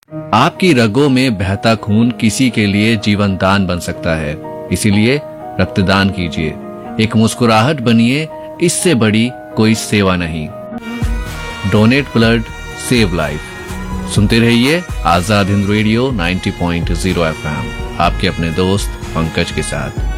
आपकी रगों में बहता खून किसी के लिए जीवन दान बन सकता है, इसीलिए रक्तदान कीजिए। एक मुस्कुराहट बनिए, इससे बड़ी कोई सेवा नहीं। Donate blood, save life. सुनते रहिए आजाद हिंद रेडियो 90.0 FM, आपके अपने दोस्त पंकज के साथ।